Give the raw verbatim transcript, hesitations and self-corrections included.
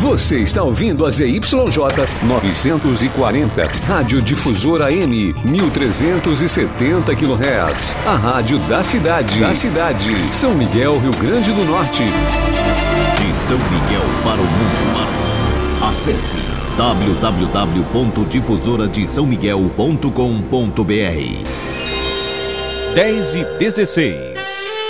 Você está ouvindo a Z Y J novecentos e quarenta, Rádio Difusora M, mil trezentos e setenta quilohertz. A rádio da cidade. Da cidade. São Miguel, Rio Grande do Norte. De São Miguel para o mundo. Acesse w w w ponto difusora de são miguel ponto com ponto b r. dez e dezesseis.